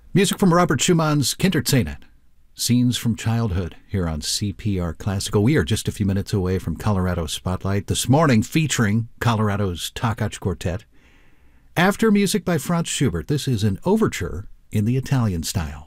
Music from Robert Schumann's Kinderszenen. Scenes from Childhood here on CPR Classical. We are just a few minutes away from Colorado Spotlight this morning, featuring Colorado's Takacs Quartet. After music by Franz Schubert, this is an overture in the Italian style.